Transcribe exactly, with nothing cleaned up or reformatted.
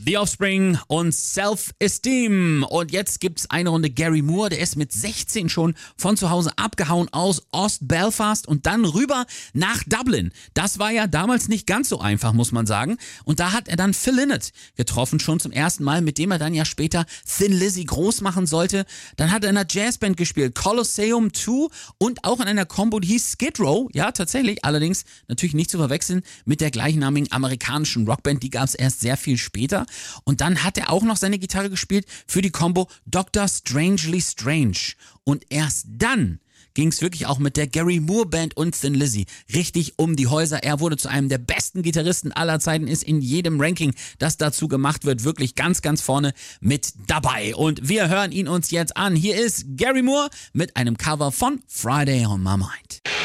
The Offspring und Self-Esteem. Und jetzt gibt's eine Runde Gary Moore, der ist mit sechzehn schon von zu Hause abgehauen aus Ost-Belfast und dann rüber nach Dublin. Das war ja damals nicht ganz so einfach, muss man sagen. Und da hat er dann Phil Lynott getroffen, schon zum ersten Mal, mit dem er dann ja später Thin Lizzy groß machen sollte. Dann hat er in einer Jazzband gespielt, Colosseum zwei, und auch in einer Combo, die hieß Skid Row. Ja, tatsächlich, allerdings natürlich nicht zu verwechseln mit der gleichnamigen amerikanischen Rockband, die gab's erst sehr viel später. Und dann hat er auch noch seine Gitarre gespielt für die Combo Doktor Strangely Strange. Und erst dann ging es wirklich auch mit der Gary Moore Band und Thin Lizzy richtig um die Häuser. Er wurde zu einem der besten Gitarristen aller Zeiten, ist in jedem Ranking, das dazu gemacht wird, wirklich ganz, ganz vorne mit dabei. Und wir hören ihn uns jetzt an. Hier ist Gary Moore mit einem Cover von Friday on My Mind.